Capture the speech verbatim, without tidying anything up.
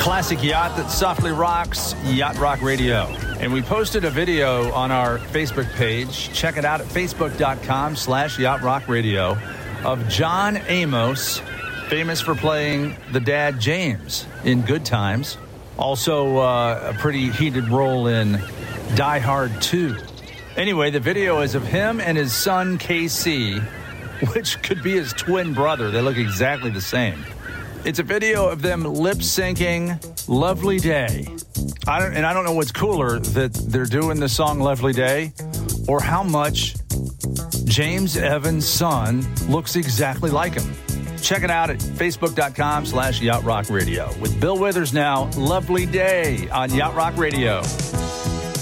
classic yacht that softly rocks, Yacht Rock Radio. And we posted a video on our Facebook page. Check it out at facebook.com slash Yacht Rock Radio of John Amos, famous for playing the dad James in Good Times. Also uh, a pretty heated role in Die Hard two. Anyway, the video is of him and his son K C, which could be his twin brother. They look exactly the same. It's a video of them lip-syncing Lovely Day. I don't, and I don't know what's cooler, that they're doing the song Lovely Day or how much James Evans' son looks exactly like him. Check it out at facebook.com slash Yacht Rock Radio. With Bill Withers now, Lovely Day on Yacht Rock Radio.